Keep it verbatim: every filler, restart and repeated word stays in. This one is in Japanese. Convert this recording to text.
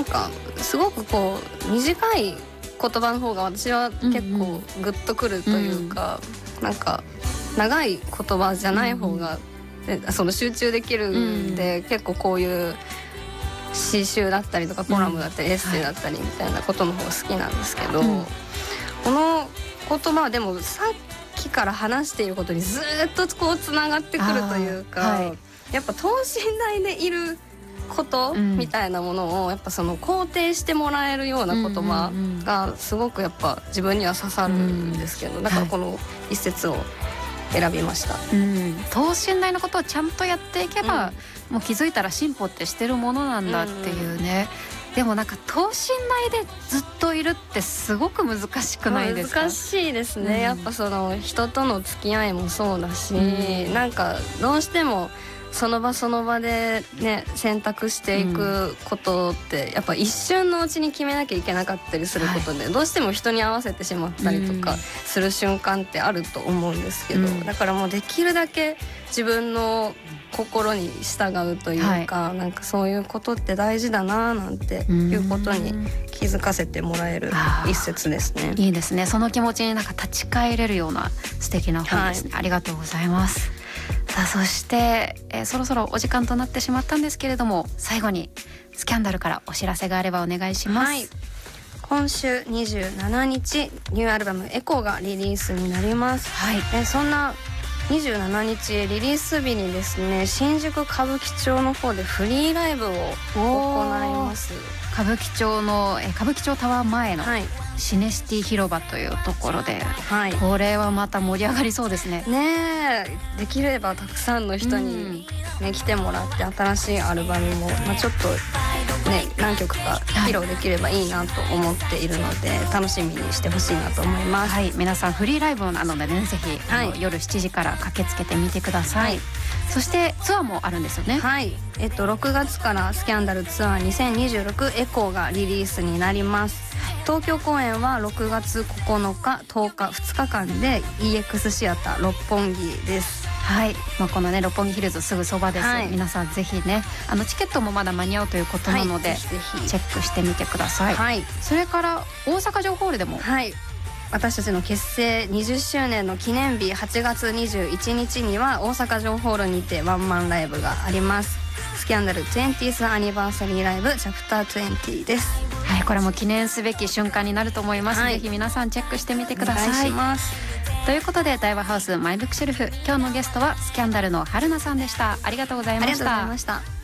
かすごくこう短い言葉の方が私は結構グッとくるというか、うんうん、なんか長い言葉じゃない方が、うん、その集中できるんで、うん、結構こういう詩集だったりとかコラムだったりエッセイだったりみたいなことの方が好きなんですけど、うん、この言葉はでもさっきから話していることにずっとこうつながってくるというか、はい、やっぱ等身大でいることみたいなものをやっぱその肯定してもらえるような言葉がすごくやっぱ自分には刺さるんですけど、だからこの一節を選びました、 うん、等身大のことをちゃんとやっていけば、うん、もう気づいたら進歩ってしてるものなんだっていうね、うん、でもなんか等身大でずっといるってすごく難しくないですか？ 難しいですね、うん、やっぱその人との付き合いもそうだし、うん、なんかどうしてもその場その場でね選択していくことってやっぱ一瞬のうちに決めなきゃいけなかったりすることで、はい、どうしても人に合わせてしまったりとかする瞬間ってあると思うんですけど、うん、だからもうできるだけ自分の心に従うというか、はい、なんかそういうことって大事だななんていうことに気づかせてもらえる一節ですね。 いいですね。その気持ちになんか立ち返れるような素敵な本ですね、はい、ありがとうございます。さあそして、えー、そろそろお時間となってしまったんですけれども、最後にスキャンダルからお知らせがあればお願いします。はい、 今週にじゅうしちにちニューアルバムエコーがリリースになります。はい、えー、そんなにじゅうしちにちリリース日にですね、新宿歌舞伎町の方でフリーライブを行います。 歌舞伎町のえ歌舞伎町タワー前のシネシティ広場というところで、はい、これはまた盛り上がりそうですね。 ねえ、できればたくさんの人に、ね、来てもらって新しいアルバムも、まあ、ちょっとね何曲か披露できればいいなと思っているので、はい、楽しみにしてほしいなと思います。 はい、皆さんフリーライブなのでね、ぜひ、はい、夜しちじから駆けつけてみてください。はい、そしてツアーもあるんですよね。 はい、えっと、ろくがつからスキャンダルツアーにせんにじゅうろくエコーがリリースになります。東京公演はろくがつここのかとおかふつかかんで イーエックス シアター六本木です。 はい、まあ、このね六本木ヒルズすぐそばです。はい、皆さんぜひね、あのチケットもまだ間に合うということなので、はい、ぜひぜひチェックしてみてください。はい、それから大阪城ホールでも、 はい、私たちの結成にじゅっしゅうねんの記念日はちがつにじゅういちにちには大阪城ホールにてワンマンライブがあります。スキャンダル トゥエンティース アニバーサリーライブチャプターにじゅうです。 はい、これも記念すべき瞬間になると思います。はい、ぜひ皆さんチェックしてみてください。 お願いします。 ということで大和ハウスマイブックシェルフ、今日のゲストはスキャンダルの春菜さんでした。ありがとうございました。 ありがとうございました。